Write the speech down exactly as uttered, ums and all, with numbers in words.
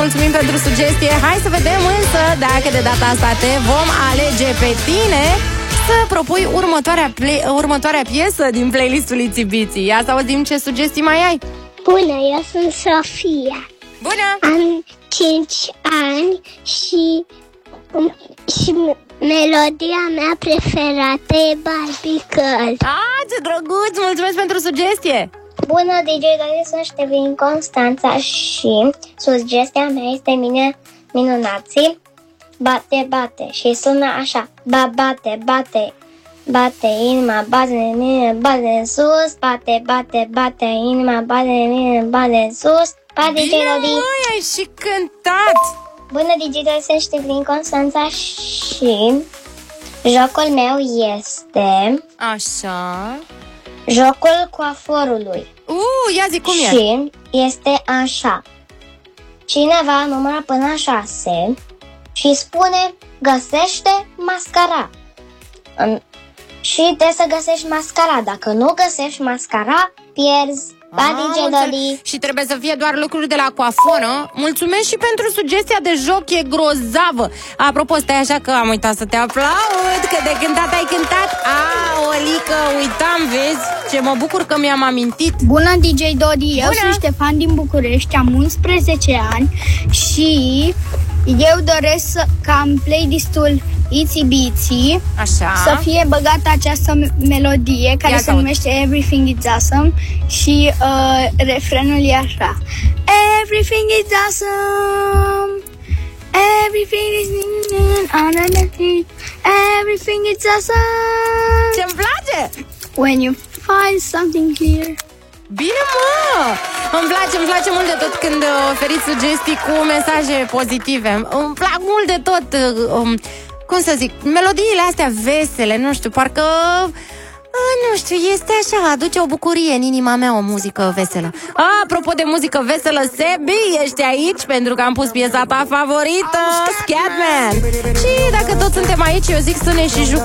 mulțumim pentru sugestie. Hai să vedem însă dacă de data asta te vom alege pe tine să propui următoarea, play, următoarea piesă din playlistul Itsy Bitsy. Ia să auzim ce sugestii mai ai. Bună, eu sunt Sofia. Bună! Am cinci ani și, și melodia mea preferată e Barbie Girl. Ah, ce drăguț! Mulțumesc pentru sugestie! Bună, D J Dori, sunt Ștefin Constanța și sugestia mea este mine minunații. Bate, bate și sună așa. Ba, bate, bate, bate inima, bate în mine, bate în sus. Bate, bate, bate inima, bate în mine, bate în sus. Pa, D J Dori! Bine, ai și cântat! Bună, D J Dori, sunt Ștefin Constanța și jocul meu este Așa... jocul coaforului. Uh, ia zi cum e. Și este așa. Cineva numără până la șase și spune găsește mascara. Și trebuie să găsești mascara. Dacă nu găsești mascara, pierzi. Pa, D J Dori. Și trebuie să fie doar lucruri de la coaforă. Mulțumesc și pentru sugestia de joc, e grozavă. Apropo, stai așa că am uitat să te aplaud, că de cântat ai cântat. Aolică, uitam, vezi? Ce mă bucur că mi-am amintit. Bună, D J Dodi, eu sunt Ștefan din București, am unsprezece ani și eu doresc să, ca în playlistul Itsy Bitsy Așa. să fie băgată această melodie care Ia se caut. numește Everything is Awesome și uh, refrenul e așa. Everything is awesome, everything is everything is awesome. Ce-mi place? When you find something here. Bine, mă! Îmi place, îmi place mult de tot când oferiți sugestii cu mesaje pozitive. Îmi plac mult de tot, um, cum să zic, melodiile astea vesele, nu știu, parcă, nu știu, este așa, aduce o bucurie în inima mea o muzică veselă. A, apropo de muzică veselă, Sebi, ești aici pentru că am pus piesa ta favorită, Scatman. Și dacă tot suntem aici, eu zic să ne și jucăm.